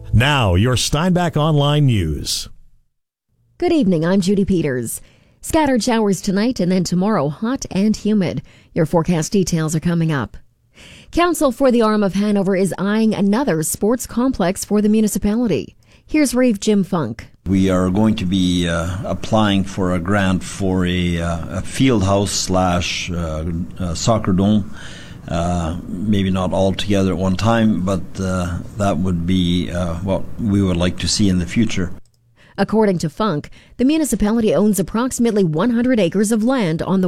Now, your Steinbach Online News. Good evening, I'm Judy Peters. Scattered showers tonight and then tomorrow, hot and humid. Your forecast details are coming up. Council for the Arm of Hanover is eyeing another sports complex for the municipality. Here's Reeve Jim Funk. We are going to be applying for a grant for a field house slash soccer dome. Maybe not all together at one time, but that would be what we would like to see in the future. According to Funk, the municipality owns approximately 100 acres of land on the